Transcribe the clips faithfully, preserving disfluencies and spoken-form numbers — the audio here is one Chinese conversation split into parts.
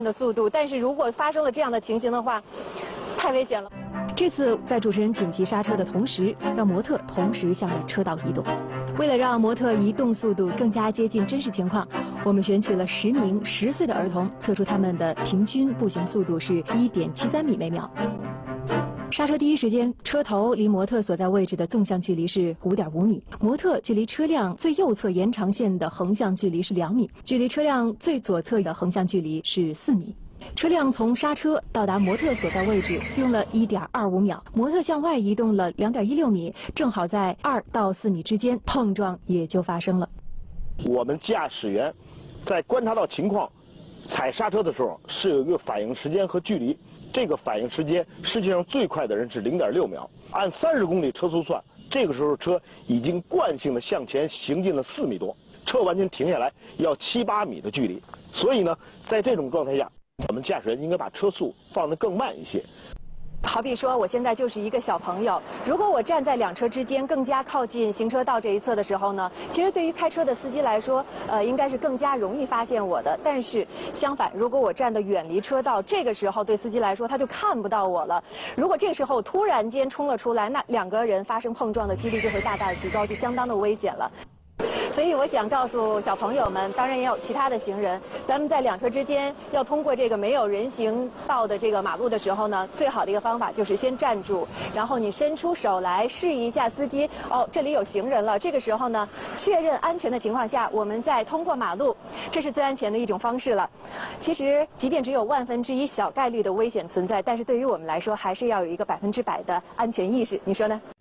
的速度，但是如果发生了这样的情形的话，太危险了。 这次在主持人紧急刹车的同时，让模特同时向着车道移动。为了让模特移动速度更加接近真实情况，我们选取了十名十岁的儿童，测出他们的平均步行速度是 一点七三米每秒。刹车第一时间，车头离模特所在位置的纵向距离是 五点五米，模特距离车辆最右侧延长线的横向距离是两米，距离车辆最左侧的横向距离是四米。车辆从刹车到达模特所在位置用了 一点二五秒，模特向外移动了 两点一六米，正好在二到四米之间，碰撞也就发生了。 我们驾驶员在观察到情况、踩刹车的时候是有一个反应时间和距离，这个反应时间世界上最快的人是 零点六秒，按三十公里车速算，这个时候车已经惯性的向前行进了四米多，车完全停下来要七八米的距离，所以呢，在这种状态下，我们驾驶员应该把车速放得更慢一些。 好比说，我现在就是一个小朋友，如果我站在两车之间，更加靠近行车道这一侧的时候呢，其实对于开车的司机来说，呃，应该是更加容易发现我的。但是相反，如果我站得远离车道，这个时候对司机来说他就看不到我了。如果这个时候突然间冲了出来，那两个人发生碰撞的几率就会大大的提高，就相当的危险了。所以我想告诉小朋友们，当然也有其他的行人，咱们在两车之间要通过这个没有人行道的这个马路的时候呢，最好的一个方法就是先站住，然后你伸出手来示意一下司机，哦，这里有行人了。这个时候呢，确认安全的情况下，我们再通过马路，这是最安全的一种方式了。其实，即便只有万分之一小概率的危险存在，但是对于我们来说，还是要有一个百分之百的安全意识。你说呢？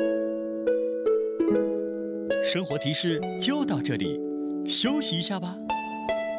生活提示就到这里，休息一下吧。